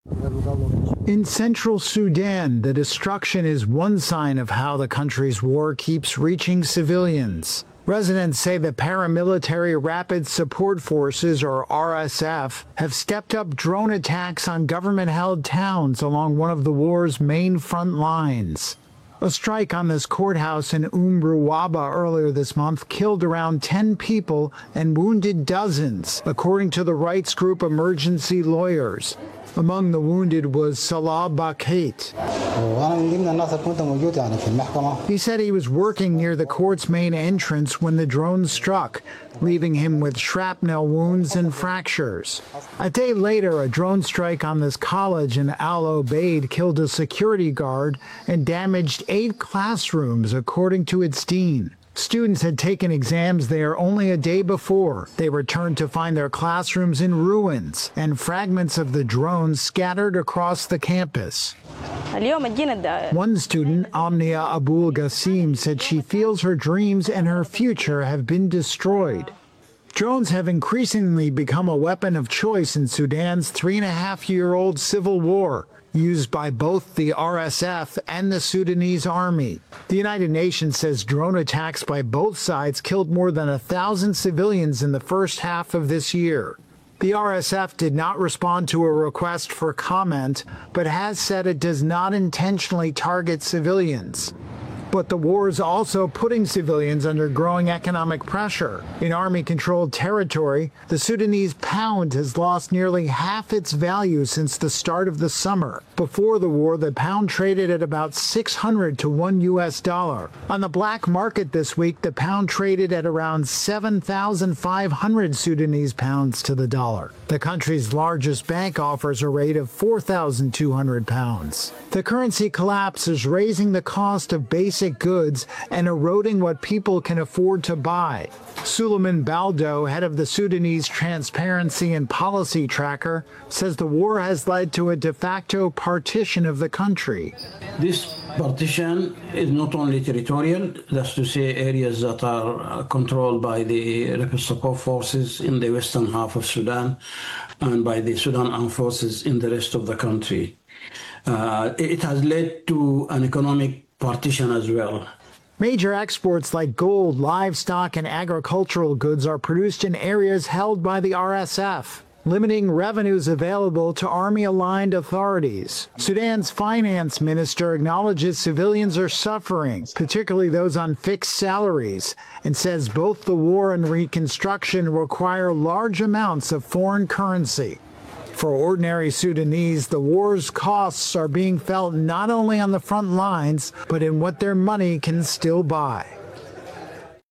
In central Sudan, the destruction is one sign of how the country's war keeps reaching civilians. Residents say the paramilitary Rapid Support Forces, or RSF, have stepped up drone attacks on government-held towns along one of the war's main front lines. A strike on this courthouse in Ruwaba earlier this month killed around 10 people and wounded dozens, according to the rights group Emergency Lawyers. Among the wounded was Salah Bakait. He said he was working near the court's main entrance when the drone struck, leaving him with shrapnel wounds and fractures. A day later, a drone strike on this college in Al Obeid killed a security guard and damaged 8 classrooms, according to its dean. Students had taken exams there only a day before. They returned to find their classrooms in ruins and fragments of the drone scattered across the campus. One student, Omnia Abul Ghasim, said she feels her dreams and her future have been destroyed. Drones have increasingly become a weapon of choice in Sudan's 3.5-year-old civil war, used by both the RSF and the Sudanese army. The United Nations says drone attacks by both sides killed more than 1,000 civilians in the first half of this year. The RSF did not respond to a request for comment, but has said it does not intentionally target civilians. But the war is also putting civilians under growing economic pressure. In army-controlled territory, the Sudanese pound has lost nearly half its value since the start of the summer. Before the war, the pound traded at about 600 to $1. On the black market this week, the pound traded at around 7,500 Sudanese pounds to the dollar. The country's largest bank offers a rate of 4,200 pounds. The currency collapse is raising the cost of basic goods and eroding what people can afford to buy. Suleiman Baldo, head of the Sudanese Transparency and Policy Tracker, says the war has led to a de facto partition of the country. This partition is not only territorial, that's to say areas that are controlled by the Rapid Support Forces in the western half of Sudan and by the Sudan Armed Forces in the rest of the country. It has led to an economic partition as well. Major exports like gold, livestock, and agricultural goods are produced in areas held by the RSF, limiting revenues available to army-aligned authorities. Sudan's finance minister acknowledges civilians are suffering, particularly those on fixed salaries, and says both the war and reconstruction require large amounts of foreign currency. For ordinary Sudanese, the war's costs are being felt not only on the front lines, but in what their money can still buy.